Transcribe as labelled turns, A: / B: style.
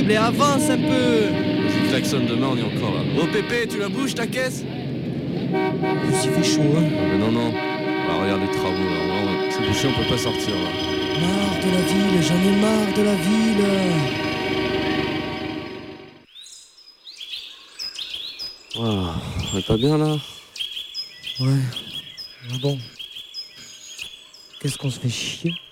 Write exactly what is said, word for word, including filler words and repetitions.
A: blé, avance un peu.
B: Vas-y, klaxonne, demain on est encore là. Oh Pépé, tu la bouges ta caisse?
A: Il fait chaud, hein.
B: Ah, mais non, non. Ah, regarde les travaux là. On- on- C'est bouché, on peut pas sortir là.
A: Marre de la ville, j'en ai marre de la ville.
B: Wow, on est pas bien là?
A: Ouais. Ah bon. Qu'est-ce qu'on se fait chier?